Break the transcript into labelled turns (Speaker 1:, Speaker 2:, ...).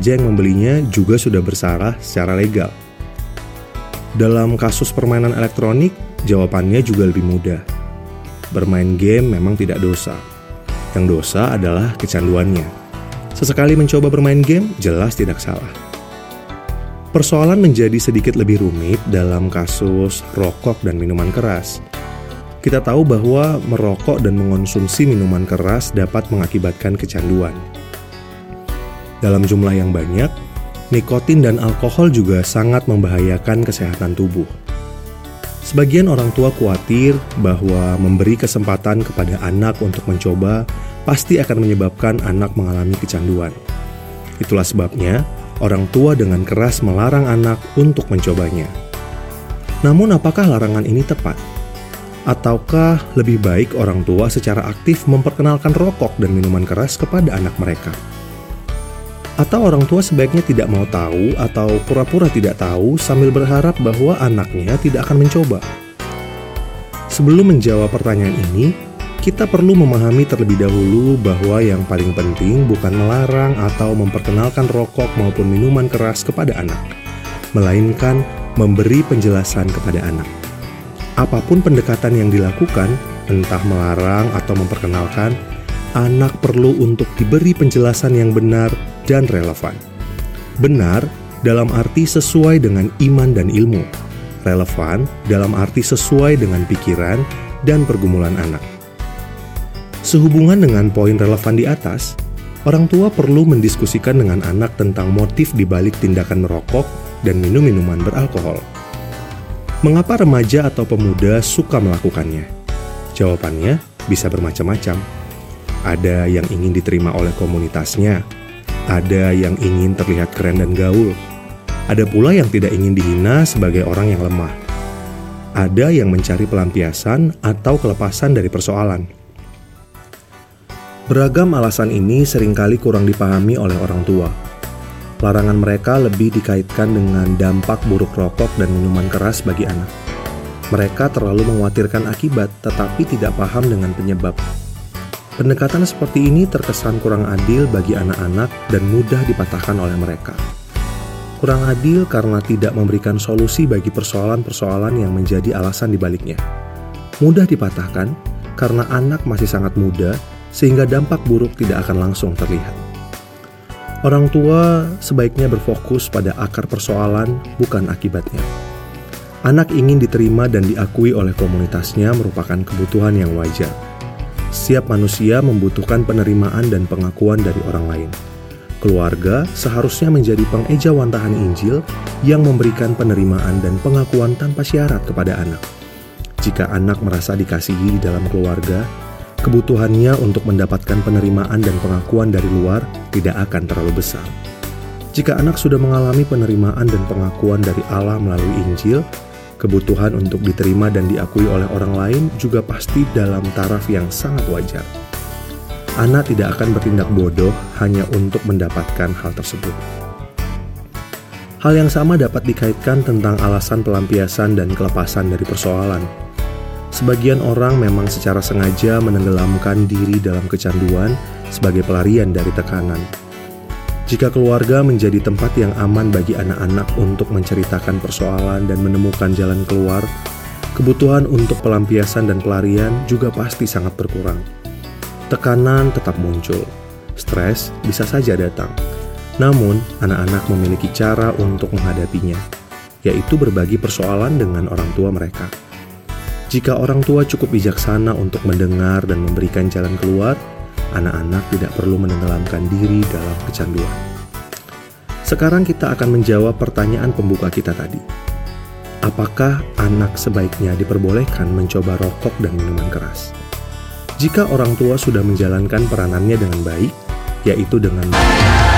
Speaker 1: saja yang membelinya juga sudah bersalah secara legal. Dalam kasus permainan elektronik, jawabannya juga lebih mudah. Bermain game memang tidak dosa. Yang dosa adalah kecanduannya. Sesekali mencoba bermain game, jelas tidak salah. Persoalan menjadi sedikit lebih rumit dalam kasus rokok dan minuman keras. Kita tahu bahwa merokok dan mengonsumsi minuman keras dapat mengakibatkan kecanduan. Dalam jumlah yang banyak, nikotin dan alkohol juga sangat membahayakan kesehatan tubuh. Sebagian orang tua khawatir bahwa memberi kesempatan kepada anak untuk mencoba pasti akan menyebabkan anak mengalami kecanduan. Itulah sebabnya orang tua dengan keras melarang anak untuk mencobanya. Namun apakah larangan ini tepat? Ataukah lebih baik orang tua secara aktif memperkenalkan rokok dan minuman keras kepada anak mereka? Atau orang tua sebaiknya tidak mau tahu atau pura-pura tidak tahu sambil berharap bahwa anaknya tidak akan mencoba? Sebelum menjawab pertanyaan ini, kita perlu memahami terlebih dahulu bahwa yang paling penting bukan melarang atau memperkenalkan rokok maupun minuman keras kepada anak, melainkan memberi penjelasan kepada anak. Apapun pendekatan yang dilakukan, entah melarang atau memperkenalkan, anak perlu untuk diberi penjelasan yang benar dan relevan. Benar dalam arti sesuai dengan iman dan ilmu. Relevan dalam arti sesuai dengan pikiran dan pergumulan anak. Sehubungan dengan poin relevan di atas, orang tua perlu mendiskusikan dengan anak tentang motif di balik tindakan merokok dan minum minuman beralkohol. Mengapa remaja atau pemuda suka melakukannya? Jawabannya bisa bermacam-macam. Ada yang ingin diterima oleh komunitasnya, ada yang ingin terlihat keren dan gaul, ada pula yang tidak ingin dihina sebagai orang yang lemah. Ada yang mencari pelampiasan atau kelepasan dari persoalan. Beragam alasan ini seringkali kurang dipahami oleh orang tua. Larangan mereka lebih dikaitkan dengan dampak buruk rokok dan minuman keras bagi anak. Mereka terlalu mengkhawatirkan akibat, tetapi tidak paham dengan penyebab. Pendekatan seperti ini terkesan kurang adil bagi anak-anak dan mudah dipatahkan oleh mereka. Kurang adil karena tidak memberikan solusi bagi persoalan-persoalan yang menjadi alasan dibaliknya. Mudah dipatahkan karena anak masih sangat muda, sehingga dampak buruk tidak akan langsung terlihat. Orang tua sebaiknya berfokus pada akar persoalan, bukan akibatnya. Anak ingin diterima dan diakui oleh komunitasnya merupakan kebutuhan yang wajar. Setiap manusia membutuhkan penerimaan dan pengakuan dari orang lain. Keluarga seharusnya menjadi pengejawantahan Injil yang memberikan penerimaan dan pengakuan tanpa syarat kepada anak. Jika anak merasa dikasihi di dalam keluarga, kebutuhannya untuk mendapatkan penerimaan dan pengakuan dari luar tidak akan terlalu besar. Jika anak sudah mengalami penerimaan dan pengakuan dari Allah melalui Injil, kebutuhan untuk diterima dan diakui oleh orang lain juga pasti dalam taraf yang sangat wajar. Anak tidak akan bertindak bodoh hanya untuk mendapatkan hal tersebut. Hal yang sama dapat dikaitkan tentang alasan pelampiasan dan kelepasan dari persoalan. Sebagian orang memang secara sengaja menenggelamkan diri dalam kecanduan sebagai pelarian dari tekanan. Jika keluarga menjadi tempat yang aman bagi anak-anak untuk menceritakan persoalan dan menemukan jalan keluar, kebutuhan untuk pelampiasan dan pelarian juga pasti sangat berkurang. Tekanan tetap muncul, stres bisa saja datang. Namun, anak-anak memiliki cara untuk menghadapinya, yaitu berbagi persoalan dengan orang tua mereka. Jika orang tua cukup bijaksana untuk mendengar dan memberikan jalan keluar, anak-anak tidak perlu menenggelamkan diri dalam kecanduan. Sekarang kita akan menjawab pertanyaan pembuka kita tadi. Apakah anak sebaiknya diperbolehkan mencoba rokok dan minuman keras? Jika orang tua sudah menjalankan peranannya dengan baik, yaitu dengan